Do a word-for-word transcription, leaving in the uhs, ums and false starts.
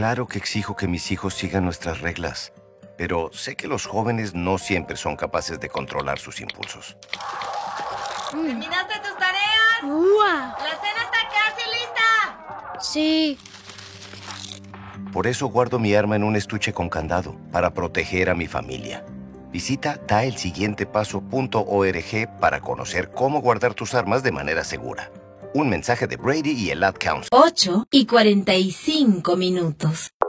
Claro que exijo que mis hijos sigan nuestras reglas, pero sé que los jóvenes no siempre son capaces de controlar sus impulsos. ¿Terminaste tus tareas? ¡Uah! ¡La cena está casi lista! Sí. Por eso guardo mi arma en un estuche con candado, para proteger a mi familia. Visita da el siguiente paso punto org para conocer cómo guardar tus armas de manera segura. Un mensaje de Brady y el Ad Council. ocho y cuarenta y cinco minutos.